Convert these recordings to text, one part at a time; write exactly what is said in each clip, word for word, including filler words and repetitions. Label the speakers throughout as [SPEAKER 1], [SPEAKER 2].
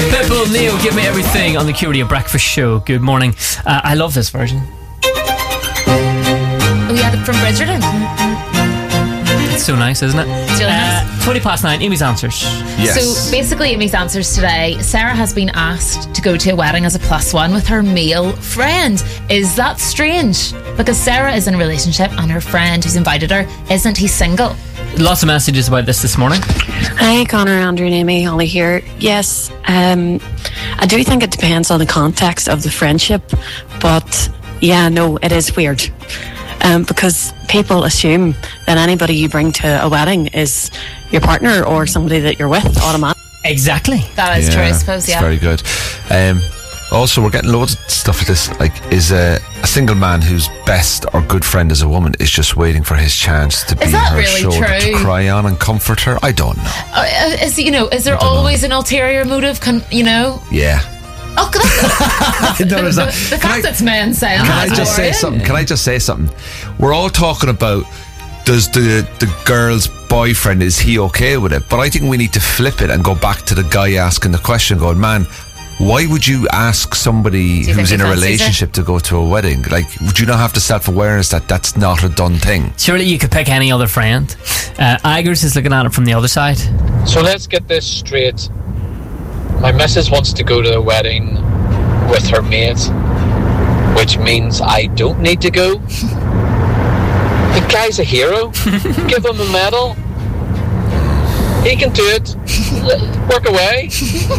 [SPEAKER 1] Pitbull, Neo, Give Me Everything on the Q Radio Breakfast Show. Good morning. Uh, I love this version.
[SPEAKER 2] Oh yeah, from Bridgerton.
[SPEAKER 1] It's so nice, isn't it?
[SPEAKER 2] It's really
[SPEAKER 1] uh,
[SPEAKER 2] nice.
[SPEAKER 1] twenty past nine, Amy's Answers.
[SPEAKER 3] Yes.
[SPEAKER 2] So basically, Amy's Answers today. Sarah has been asked to go to a wedding as a plus one with her male friend. Is that strange? Because Sarah is in a relationship and her friend who's invited her, isn't he single?
[SPEAKER 1] Lots of messages about this this morning.
[SPEAKER 4] Hi, Connor, Andrew and Amy, Holly here. Yes, um, I do think it depends on the context of the friendship, but yeah, no, it is weird. Um, because people assume that anybody you bring to a wedding is your partner or somebody that you're with automatically.
[SPEAKER 1] Exactly.
[SPEAKER 2] That is
[SPEAKER 3] yeah,
[SPEAKER 2] true, I suppose, yeah.
[SPEAKER 3] It's very good. Um, also, we're getting loads of stuff like this. Like, is a, a single man whose best or good friend is a woman is just waiting for his chance to be
[SPEAKER 2] Is that
[SPEAKER 3] her
[SPEAKER 2] really
[SPEAKER 3] shoulder
[SPEAKER 2] true?
[SPEAKER 3] to cry on and comfort her? I don't know.
[SPEAKER 2] Uh, is, you know, is there
[SPEAKER 3] I don't know.
[SPEAKER 2] always an ulterior motive, con- you know?
[SPEAKER 3] Yeah.
[SPEAKER 2] Oh, that's,
[SPEAKER 3] No, there's
[SPEAKER 2] the,
[SPEAKER 3] not.
[SPEAKER 2] the
[SPEAKER 3] Can
[SPEAKER 2] fact
[SPEAKER 3] I-
[SPEAKER 2] that it's men saying
[SPEAKER 3] Can
[SPEAKER 2] that
[SPEAKER 3] I
[SPEAKER 2] is
[SPEAKER 3] just say
[SPEAKER 2] worrying.
[SPEAKER 3] something? Can I just say something? We're all talking about, does the the girl's boyfriend, is he okay with it? But I think we need to flip it and go back to the guy asking the question, going, man, why would you ask somebody
[SPEAKER 2] you
[SPEAKER 3] who's
[SPEAKER 2] think
[SPEAKER 3] in
[SPEAKER 2] he
[SPEAKER 3] a
[SPEAKER 2] fancies
[SPEAKER 3] relationship to go to a wedding? Like, would you not have the self-awareness that that's not a done thing?
[SPEAKER 1] Surely you could pick any other friend. Uh, Igers is looking at it from the other side.
[SPEAKER 5] So let's get this straight. My missus wants to go to a wedding with her mate, which means I don't need to go. The guy's a hero. Give him a medal. He can do it. Work away.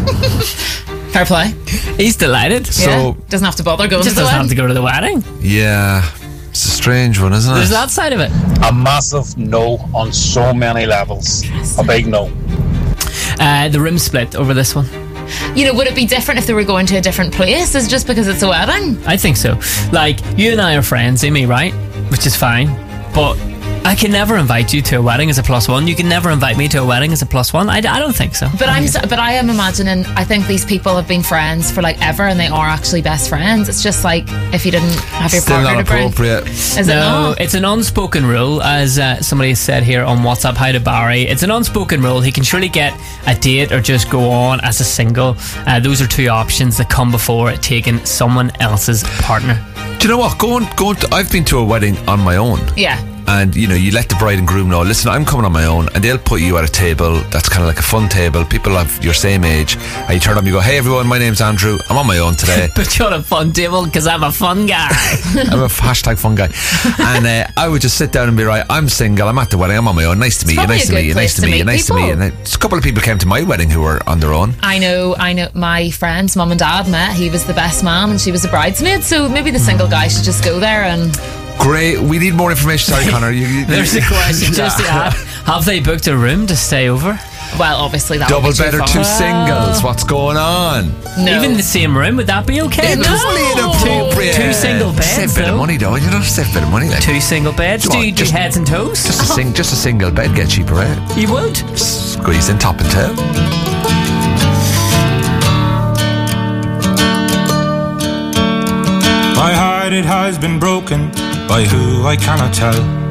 [SPEAKER 2] Fair play.
[SPEAKER 1] He's delighted.
[SPEAKER 3] So,
[SPEAKER 2] Yeah. Doesn't have to bother going
[SPEAKER 1] Just
[SPEAKER 2] to the
[SPEAKER 1] doesn't have to
[SPEAKER 2] wedding.
[SPEAKER 1] go to the wedding.
[SPEAKER 3] yeah, it's a strange one, isn't it?
[SPEAKER 1] There's that side of it.
[SPEAKER 6] A massive no on so many levels. A big no.
[SPEAKER 1] Uh, the room split over this one.
[SPEAKER 2] You know, would it be different if they were going to a different place? Is it just because it's a wedding?
[SPEAKER 1] I think so. Like, you and I are friends, Amy, right? Which is fine. But I can never invite you to a wedding as a plus one. You can never invite me to a wedding as a plus one. I, I don't think so.
[SPEAKER 2] But I'm, so- but I am imagining. I think these people have been friends for like ever, and they are actually best friends. It's just like if you didn't have your
[SPEAKER 3] Still
[SPEAKER 2] partner
[SPEAKER 3] not
[SPEAKER 2] to bring.
[SPEAKER 3] appropriate.
[SPEAKER 2] Is it
[SPEAKER 1] No,
[SPEAKER 2] not?
[SPEAKER 1] it's an unspoken rule, as uh, somebody said here on WhatsApp. Hi to Barry. It's an unspoken rule. He can surely get a date or just go on as a single. Uh, those are two options that come before taking someone else's partner.
[SPEAKER 3] Do you know what? Going, going. To, I've been to a wedding on my own.
[SPEAKER 2] Yeah.
[SPEAKER 3] And you know, you let the bride and groom know, listen, I'm coming on my own, and they'll put you at a table that's kind of like a fun table, people of your same age, and you turn up and you go, hey everyone, my name's Andrew, I'm on my own today.
[SPEAKER 1] But you're on a fun table because I'm a fun guy.
[SPEAKER 3] I'm a f- hashtag fun guy. And uh, I would just sit down and be, right, I'm single, I'm at the wedding, I'm on my own, nice to meet you,
[SPEAKER 2] probably
[SPEAKER 3] nice
[SPEAKER 2] a
[SPEAKER 3] to meet
[SPEAKER 2] good
[SPEAKER 3] you, nice
[SPEAKER 2] place
[SPEAKER 3] to
[SPEAKER 2] to
[SPEAKER 3] meet you,
[SPEAKER 2] meet
[SPEAKER 3] nice to meet you.
[SPEAKER 2] people.
[SPEAKER 3] And a couple of people came to my wedding who were on their own.
[SPEAKER 2] I know, I know. My friend's mum and dad met. He was the best man, and she was a bridesmaid. So maybe the single guy should just go there and.
[SPEAKER 3] Great, we need more information. Sorry, Connor. You, you,
[SPEAKER 1] There's a question just to add. Have they booked a room to stay over?
[SPEAKER 2] Well, obviously that
[SPEAKER 3] Double
[SPEAKER 2] would be too
[SPEAKER 3] better
[SPEAKER 2] far.
[SPEAKER 3] two singles. What's going on?
[SPEAKER 2] No.
[SPEAKER 1] Even in the same room, would that be okay?
[SPEAKER 3] It's really inappropriate.
[SPEAKER 1] Two, two single beds,
[SPEAKER 3] Save a bit
[SPEAKER 1] though.
[SPEAKER 3] of money, though. You don't save a bit of money. Like.
[SPEAKER 1] Two single beds.
[SPEAKER 3] Come
[SPEAKER 1] Do
[SPEAKER 3] on,
[SPEAKER 1] you do
[SPEAKER 3] just-
[SPEAKER 1] heads and toes?
[SPEAKER 3] Just a, sing, just a single bed, get cheaper, right?
[SPEAKER 1] You would.
[SPEAKER 3] Squeeze in top and tail.
[SPEAKER 7] My heart, it has been broken by who I cannot tell.